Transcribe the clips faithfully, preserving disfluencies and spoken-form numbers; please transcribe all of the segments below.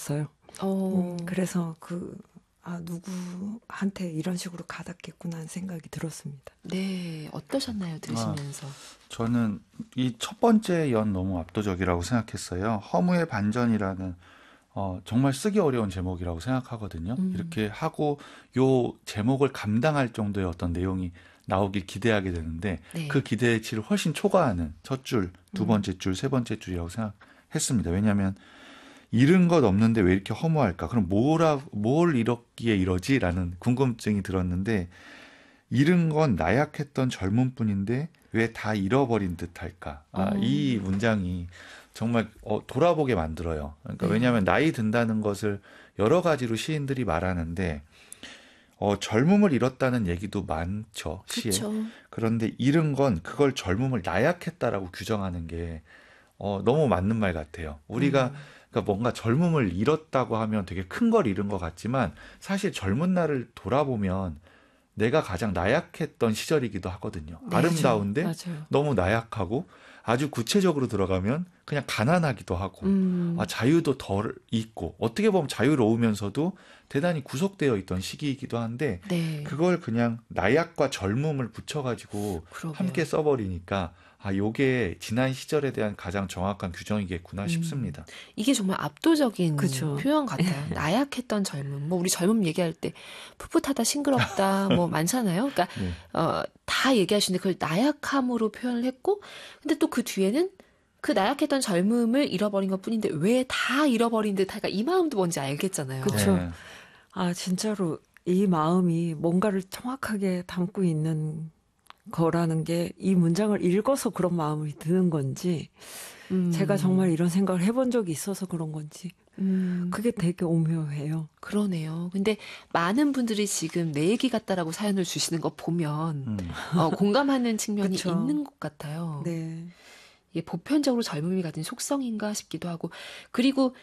들었어요. 어. 음, 그래서 그, 아, 누구한테 이런 식으로 가닿겠구나 하는 생각이 들었습니다. 네, 어떠셨나요, 들으시면서? 아, 저는 이 첫 번째 연 너무 압도적이라고 생각했어요. 허무의 반전이라는 어, 정말 쓰기 어려운 제목이라고 생각하거든요. 음. 이렇게 하고 요 제목을 감당할 정도의 어떤 내용이 나오길 기대하게 되는데 네. 그 기대치를 훨씬 초과하는 첫 줄, 두 음. 번째 줄, 세 번째 줄이라고 생각했습니다. 왜냐하면 잃은 것 없는데 왜 이렇게 허무할까? 그럼 뭐라, 뭘 잃었기에 이러지?라는 궁금증이 들었는데 잃은 건 나약했던 젊음뿐인데 왜 다 잃어버린 듯할까? 아, 어. 이 문장이 정말 어, 돌아보게 만들어요. 그러니까 네. 왜냐하면 나이 든다는 것을 여러 가지로 시인들이 말하는데 어, 젊음을 잃었다는 얘기도 많죠. 시에. 그쵸. 그런데 잃은 건 그걸 젊음을 나약했다라고 규정하는 게 어, 너무 맞는 말 같아요. 우리가 음. 그러니까 뭔가 젊음을 잃었다고 하면 되게 큰 걸 잃은 것 같지만 사실 젊은 날을 돌아보면 내가 가장 나약했던 시절이기도 하거든요. 네, 아름다운데 맞아요. 너무 나약하고 아주 구체적으로 들어가면 그냥 가난하기도 하고 음. 아, 자유도 덜 있고 어떻게 보면 자유로우면서도 대단히 구속되어 있던 시기이기도 한데 네. 그걸 그냥 나약과 젊음을 붙여가지고 그러게요. 함께 써버리니까 아, 요게 지난 시절에 대한 가장 정확한 규정이겠구나 음. 싶습니다. 이게 정말 압도적인 그쵸. 표현 같아요. 나약했던 젊음. 뭐 우리 젊음 얘기할 때 풋풋하다, 싱그럽다 뭐 많잖아요. 그러니까 네. 어, 다 얘기하시는데 그걸 나약함으로 표현을 했고, 근데 또 그 뒤에는 그 나약했던 젊음을 잃어버린 것뿐인데 왜 다 잃어버린 듯할까? 이 마음도 뭔지 알겠잖아요. 그쵸. 네. 아, 진짜로 이 마음이 뭔가를 정확하게 담고 있는 거라는 게 이 문장을 읽어서 그런 마음이 드는 건지 음. 제가 정말 이런 생각을 해본 적이 있어서 그런 건지 음. 그게 되게 오묘해요. 그러네요. 근데 많은 분들이 지금 내 얘기 같다라고 사연을 주시는 거 보면 음. 어, 공감하는 측면이 그쵸. 있는 것 같아요. 네. 이게 보편적으로 젊음이 가진 속성인가 싶기도 하고, 그리고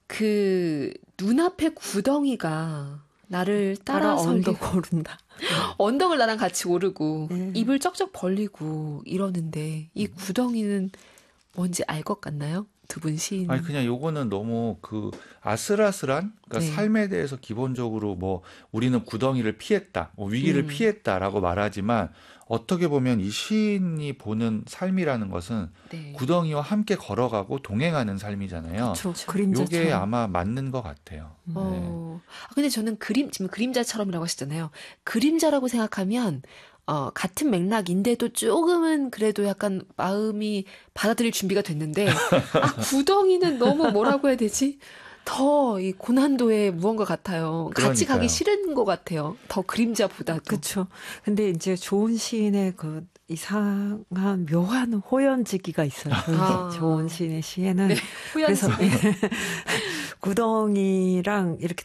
그 눈앞의 구덩이가 나를 따라 따라서 언덕 오른다. 언덕을 나랑 같이 오르고 네. 입을 쩍쩍 벌리고 이러는데 이 구덩이는 뭔지 알 것 같나요? 두 분 시인. 아니 그냥 요거는 너무 그 아슬아슬한 그러니까 네. 삶에 대해서 기본적으로 뭐 우리는 구덩이를 피했다, 뭐 위기를 음. 피했다라고 말하지만 어떻게 보면 이 시인이 보는 삶이라는 것은 네. 구덩이와 함께 걸어가고 동행하는 삶이잖아요. 저 요게 그림자처럼. 아마 맞는 것 같아요. 어. 아, 근데 저는 그림, 지금 그림자처럼이라고 하시잖아요. 그림자라고 생각하면, 어, 같은 맥락인데도 조금은 그래도 약간 마음이 받아들일 준비가 됐는데, 아, 구덩이는 너무 뭐라고 해야 되지? 더 이 고난도의 무언가 같아요. 같이 그러니까요. 가기 싫은 것 같아요. 더 그림자보다도. 그렇죠. 근데 이제 좋은 시인의 그 이상한 묘한 호연지기가 있어요. 아. 좋은 시인의 시에는. 네, 그래서 후연지기. 구덩이랑 이렇게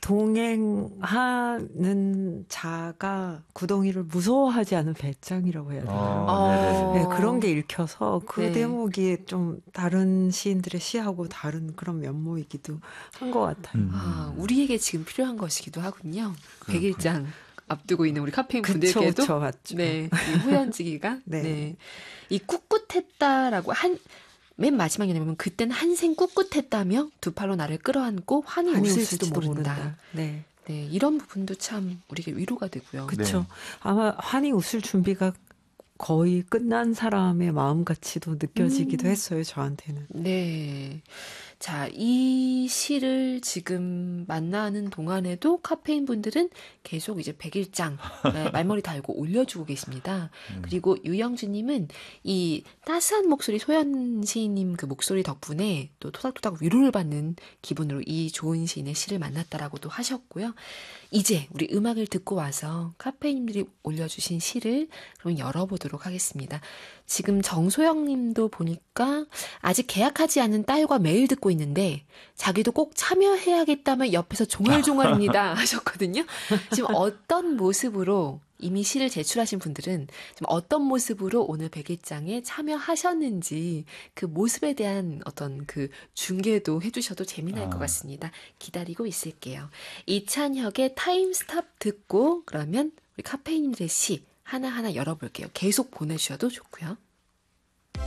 동행하는 자가 구덩이를 무서워하지 않은 배짱이라고 해야 되나요? 어, 어. 네, 그런 게 읽혀서 그 네. 대목이 좀 다른 시인들의 시하고 다른 그런 면모이기도 한 것 같아요. 음. 아, 우리에게 지금 필요한 것이기도 하군요. 그렇군요. 백일장 앞두고 있는 우리 카페인 그쵸, 분들께도. 그쵸, 맞죠. 네, 이 후연지기가. 네. 네. 이 꿋꿋했다라고 한, 맨 마지막에 보면 그땐 한생 꿋꿋했다며 두 팔로 나를 끌어안고 환히, 환히 웃을지도, 웃을지도 모른다. 모른다. 네. 네, 이런 부분도 참 우리에게 위로가 되고요. 그렇죠. 네. 아마 환히 웃을 준비가 거의 끝난 사람의 마음같이도 느껴지기도 음. 했어요, 저한테는. 네. 자, 이 시를 지금 만나는 동안에도 카페인 분들은 계속 이제 백일장 네, 말머리 달고 올려주고 계십니다. 음. 그리고 유영주님은 이 따스한 목소리 소연 시인님 그 목소리 덕분에 또 토닥토닥 위로를 받는 기분으로 이 좋은 시인의 시를 만났다라고도 하셨고요. 이제 우리 음악을 듣고 와서 카페인님들이 올려주신 시를 그럼 열어보도록 하겠습니다. 지금 정소영 님도 보니까 아직 계약하지 않은 딸과 매일 듣고 있는데 자기도 꼭 참여해야겠다며 옆에서 종알종알입니다 하셨거든요. 지금 어떤 모습으로 이미 시를 제출하신 분들은 지금 어떤 모습으로 오늘 백일장에 참여하셨는지 그 모습에 대한 어떤 그 중계도 해주셔도 재미날 것 같습니다. 기다리고 있을게요. 이찬혁의 타임스탑 듣고 그러면 우리 카페인들의 시 하나하나 열어볼게요. 계속 보내주셔도 좋고요.